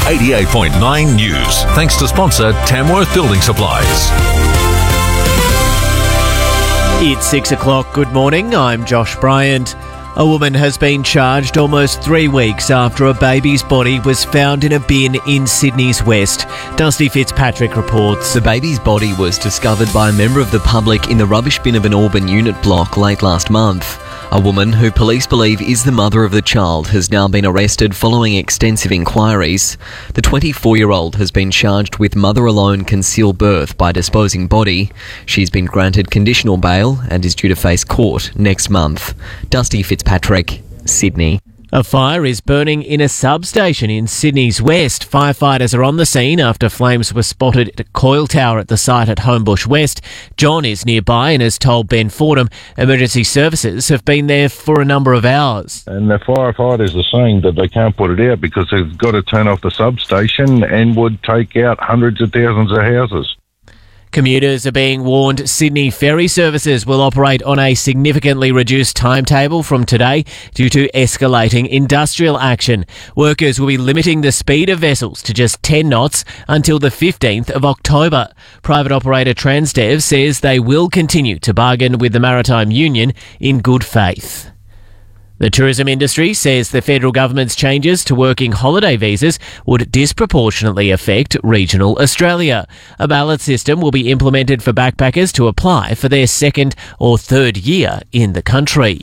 88.9 News. Thanks to sponsor Tamworth Building Supplies. It's 6 o'clock. Good morning. I'm Josh Bryant. A woman has been charged almost 3 weeks after a baby's body was found in a bin in Sydney's West. Dusty Fitzpatrick reports. The baby's body was discovered by a member of the public in the rubbish bin of an Auburn unit block late last month. A woman who police believe is the mother of the child has now been arrested following extensive inquiries. The 24-year-old has been charged with mother-alone concealed birth by disposing body. She's been granted conditional bail and is due to face court next month. Dusty Fitzpatrick, Sydney. A fire is burning in a substation in Sydney's West. Firefighters are on the scene after flames were spotted at a coil tower at the site at Homebush West. John is nearby and has told Ben Fordham emergency services have been there for a number of hours. And the firefighters are saying that they can't put it out because they've got to turn off the substation and would take out hundreds of thousands of houses. Commuters are being warned Sydney ferry services will operate on a significantly reduced timetable from today due to escalating industrial action. Workers will be limiting the speed of vessels to just 10 knots until the 15th of October. Private operator Transdev says they will continue to bargain with the Maritime Union in good faith. The tourism industry says the federal government's changes to working holiday visas would disproportionately affect regional Australia. A ballot system will be implemented for backpackers to apply for their second or third year in the country.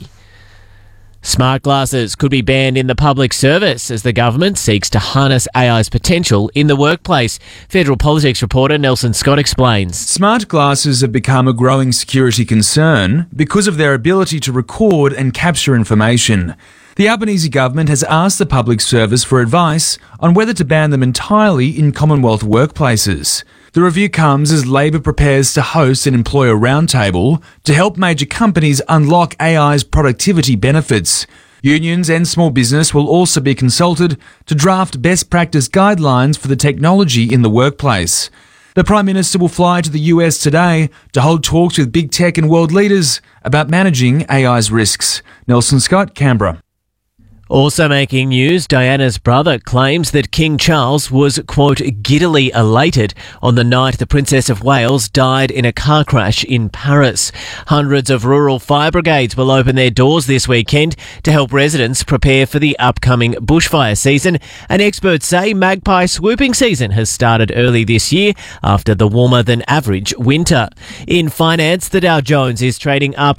Smart glasses could be banned in the public service as the government seeks to harness AI's potential in the workplace. Federal politics reporter Nelson Scott explains. Smart glasses have become a growing security concern because of their ability to record and capture information. The Albanese government has asked the public service for advice on whether to ban them entirely in Commonwealth workplaces. The review comes as Labor prepares to host an employer roundtable to help major companies unlock AI's productivity benefits. Unions and small business will also be consulted to draft best practice guidelines for the technology in the workplace. The Prime Minister will fly to the US today to hold talks with big tech and world leaders about managing AI's risks. Nelson Scott, Canberra. Also making news, Diana's brother claims that King Charles was, quote, giddily elated on the night the Princess of Wales died in a car crash in Paris. Hundreds of rural fire brigades will open their doors this weekend to help residents prepare for the upcoming bushfire season. And experts say magpie swooping season has started early this year after the warmer than average winter. In finance, the Dow Jones is trading up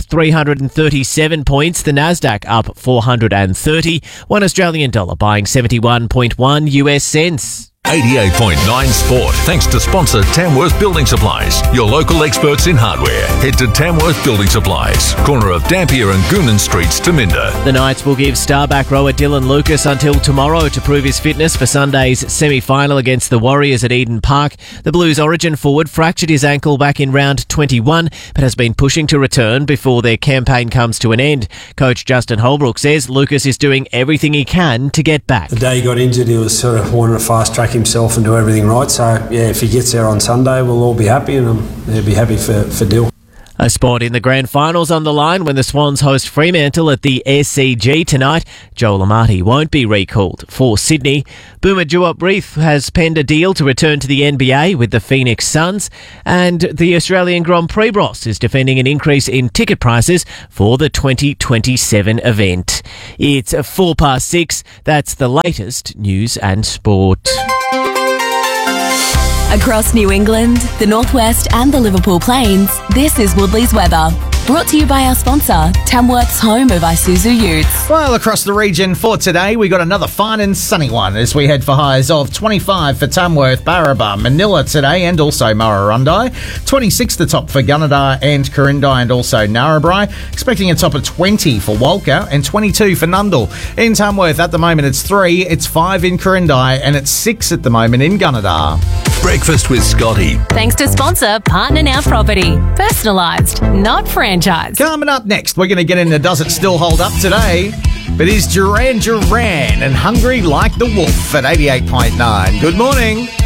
337 points, the Nasdaq up 430. $1 Australian dollar buying 71.1 US cents. 88.9 Sport. Thanks to sponsor Tamworth Building Supplies, your local experts in hardware. Head to Tamworth Building Supplies, corner of Dampier and Goonan Streets to Minda. The Knights will give star back rower Dylan Lucas until tomorrow to prove his fitness for Sunday's semi-final against the Warriors at Eden Park. The Blues' origin forward fractured his ankle back in round 21, but has been pushing to return before their campaign comes to an end. Coach Justin Holbrook says Lucas is doing everything he can to get back. The day he got injured, he was sort of wanting to fast-track himself and do everything right. So, yeah, if he gets there on Sunday, we'll all be happy, and they'll be happy for Dill. A spot in the grand finals on the line when the Swans host Fremantle at the SCG tonight. Joel Amati won't be recalled for Sydney. Boomer Duop-Reith has penned a deal to return to the NBA with the Phoenix Suns, and the Australian Grand Prix Bros is defending an increase in ticket prices for the 2027 event. It's 6:04. That's the latest news and sport. Across New England, the Northwest and the Liverpool Plains, this is Woodley's weather. Brought to you by our sponsor, Tamworth's home of Isuzu Utes. Well, across the region for today, we got another fine and sunny one as we head for highs of 25 for Tamworth, Barraba, Manila today and also Murrurundi. 26 the top for Gunnedah and Corindi and also Narrabri. Expecting a top of 20 for Walker and 22 for Nundle. In Tamworth at the moment it's 3, it's 5 in Corindi and it's 6 at the moment in Gunnedah. Breakfast with Scotty. Thanks to sponsor Partner Now Property. Personalised, not franchised. Coming up next, we're going to get into Does It Still Hold Up today? But is Duran Duran and Hungry Like the Wolf at 88.9. Good morning.